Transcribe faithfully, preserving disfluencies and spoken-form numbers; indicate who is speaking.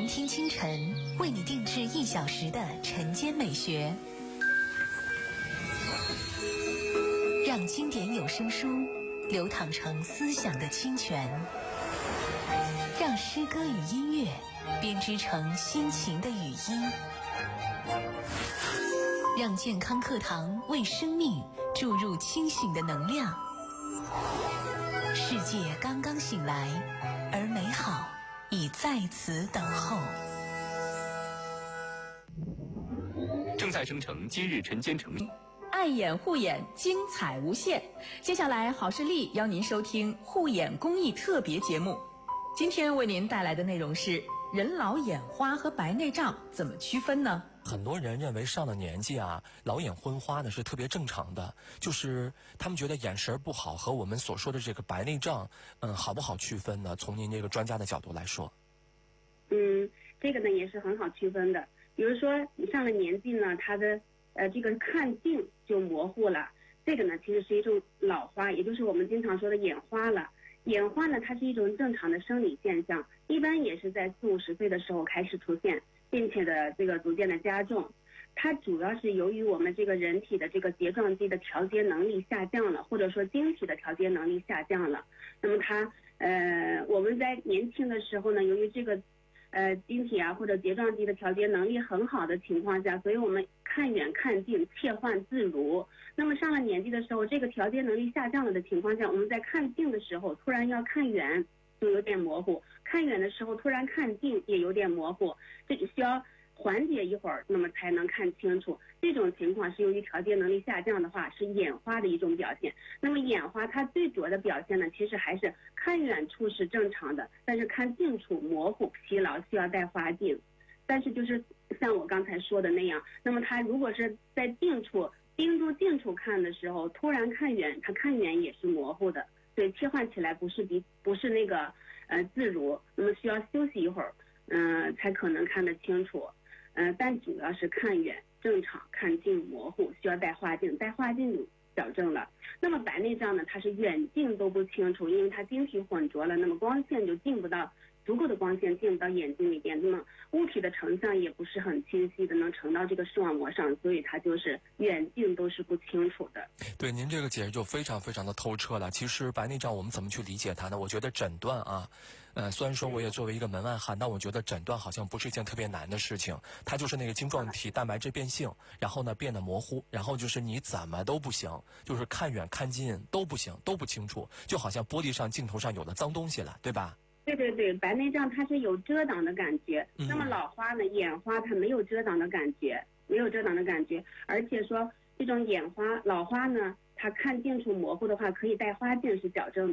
Speaker 1: 聆听清晨，为你定制一小时的晨间美学，让经典有声书流淌成思想的清泉，让诗歌与音乐编织成心情的语音，让健康课堂为生命注入清醒的能量。世界刚刚醒来，而美好已在此等候。
Speaker 2: 正在生成今日晨间成
Speaker 3: 爱眼护眼，精彩无限。接下来好视力邀您收听护眼公益特别节目，今天为您带来的内容是人老眼花和白内障怎么区分呢？
Speaker 4: 很多人认为上了年纪啊，老眼昏花呢是特别正常的，就是他们觉得眼神不好和我们所说的这个白内障，嗯，好不好区分呢？从您这个专家的角度来说，
Speaker 5: 嗯，这个呢也是很好区分的。比如说你上了年纪呢，他的呃这个看镜就模糊了，这个呢其实是一种老花，也就是我们经常说的眼花了。眼花呢，它是一种正常的生理现象，一般也是在四五十岁的时候开始出现，并且的这个逐渐的加重。它主要是由于我们这个人体的这个睫状肌的调节能力下降了，或者说晶体的调节能力下降了。那么它呃我们在年轻的时候呢，由于这个呃晶体啊或者睫状肌的调节能力很好的情况下，所以我们看远看近切换自如。那么上了年纪的时候，这个调节能力下降了的情况下，我们在看近的时候突然要看远就有点模糊，看远的时候突然看近也有点模糊，这就需要缓解一会儿，那么才能看清楚。这种情况是由于调节能力下降的话，是眼花的一种表现。那么眼花它最主要的表现呢，其实还是看远处是正常的，但是看近处模糊疲劳，需要戴花镜。但是就是像我刚才说的那样，那么它如果是在近处盯住近处看的时候，突然看远，它看远也是模糊的，所以切换起来不是比不是那个呃自如，那么需要休息一会儿，嗯、呃，才可能看得清楚。嗯、呃，但主要是看远正常，看近模糊，需要戴花镜，戴花镜就矫正了。那么白内障呢，它是远近都不清楚，因为它晶体混浊了，那么光线就进不到。足够的光线进不到眼睛里边，那么物体的成像也不是很清晰的能呈到这个视网膜上，所以它就是远近都是不清楚的。
Speaker 4: 对，您这个解释就非常非常的透彻了。其实白内障我们怎么去理解它呢？我觉得诊断啊，呃，虽然说我也作为一个门外汉，但我觉得诊断好像不是一件特别难的事情。它就是那个晶状体蛋白质变性，然后呢变得模糊，然后就是你怎么都不行，就是看远看近都不行，都不清楚，就好像玻璃上镜头上有了脏东西了，对吧？
Speaker 5: 对对对，白内障它是有遮挡的感觉，
Speaker 4: 嗯、
Speaker 5: 那么老花呢，眼花它没有遮挡的感觉，没有遮挡的感觉，而且说这种眼花老花呢，它看近处模糊的话，可以戴花镜是矫正的。